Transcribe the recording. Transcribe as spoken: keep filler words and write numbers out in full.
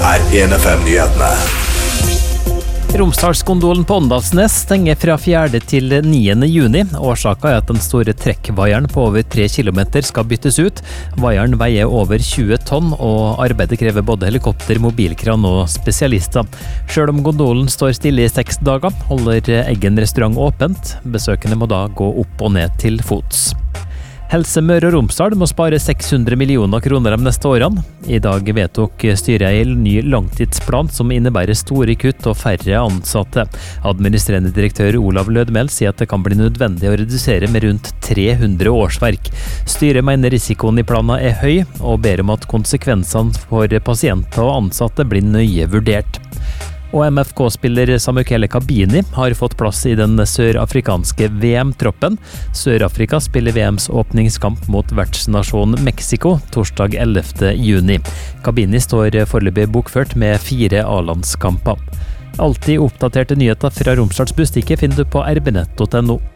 er en F M-nyhetene. Romsdalsgondolen på Åndalsnes stenger fra fjerde til niende juni. Årsaken er at den store trekkvaieren på over tre kilometer skal byttes ut. Vaieren veier over tjue tonn, og arbeidet krever både helikopter, mobilkran og spesialister. Selv om gondolen står stille i seks dager, holder Eggen restaurant åpent. Besøkende må da gå opp og ned til fots. Helse Møre og Romsdal må spare seks hundre millioner kroner de neste årene. I dag vedtok styret en ny langtidsplan som innebærer store kutt og færre ansatte. Administrerende direktør Olav Lødmel sier at det kan bli nødvendig å redusere med rundt tre hundre årsverk. Styret mener risikoen i planen er høy, og ber om at konsekvensene for pasienter og ansatte blir nøye vurdert. Og M F K-spiller Samukele Kabini har fått plass i den sørafrikanske V M-troppen. Sør-Afrika spiller V M's åpningskamp mot vertsnasjonen Mexico torsdag ellevte juni. Kabini står foreløpig bokført med fire A-landskamper. Alltid oppdaterte nyheter fra Romsdals Bustikke finner du på r b nett punktum no.